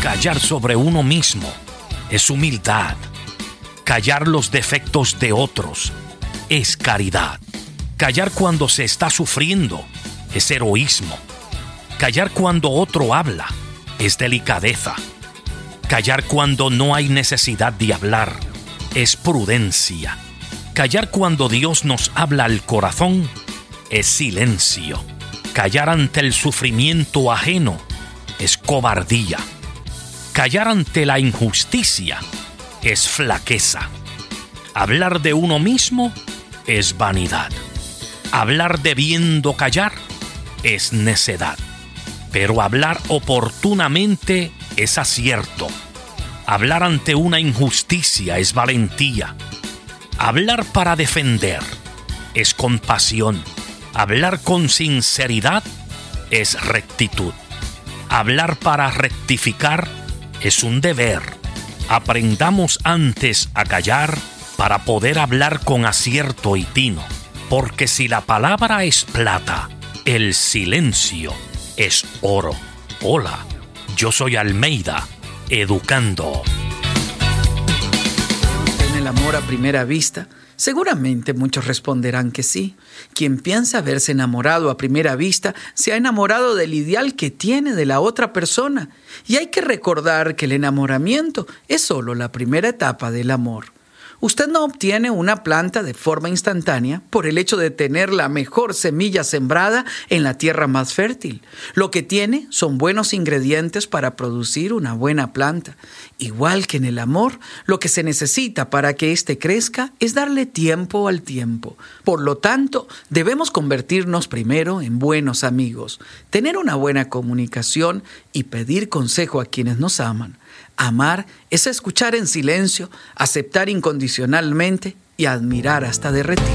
Callar sobre uno mismo es humildad. Callar los defectos de otros es caridad. Callar cuando se está sufriendo es heroísmo. Callar cuando otro habla es delicadeza. Callar cuando no hay necesidad de hablar es prudencia. Callar cuando Dios nos habla al corazón es silencio. Callar ante el sufrimiento ajeno es cobardía. Callar ante la injusticia es flaqueza. Hablar de uno mismo es vanidad. Hablar debiendo callar es necedad. Pero hablar oportunamente es acierto. Hablar ante una injusticia es valentía. Hablar para defender es compasión. Hablar con sinceridad es rectitud. Hablar para rectificar es un deber. Aprendamos antes a callar para poder hablar con acierto y tino. Porque si la palabra es plata, el silencio es oro. Hola, yo soy Almeida, educando. ¿En el amor a primera vista? Seguramente muchos responderán que sí. Quien piensa haberse enamorado a primera vista se ha enamorado del ideal que tiene de la otra persona. Y hay que recordar que el enamoramiento es solo la primera etapa del amor. Usted no obtiene una planta de forma instantánea por el hecho de tener la mejor semilla sembrada en la tierra más fértil. Lo que tiene son buenos ingredientes para producir una buena planta. Igual que en el amor, lo que se necesita para que éste crezca es darle tiempo al tiempo. Por lo tanto, debemos convertirnos primero en buenos amigos, tener una buena comunicación y pedir consejo a quienes nos aman. Amar es escuchar en silencio, aceptar incondicionalmente y admirar hasta derretir.